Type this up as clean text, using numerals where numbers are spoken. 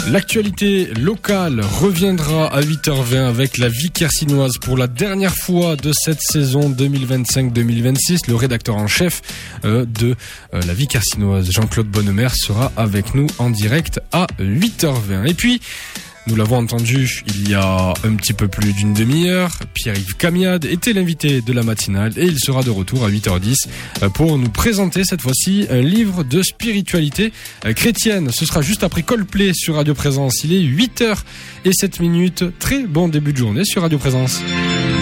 L'actualité locale reviendra à 8h20 avec la vie kersinoise pour la dernière fois de cette saison 2025-2026. Le rédacteur en chef de la vie kersinoise, Jean-Claude Bonnemer, sera avec nous en direct à 8h20. Et puis, nous l'avons entendu il y a un petit peu plus d'une demi-heure, Pierre-Yves Camiade était l'invité de la matinale et il sera de retour à 8h10 pour nous présenter cette fois-ci un livre de spiritualité chrétienne. Ce sera juste après Coldplay sur Radio Présence. Il est 8h07. Très bon début de journée sur Radio Présence.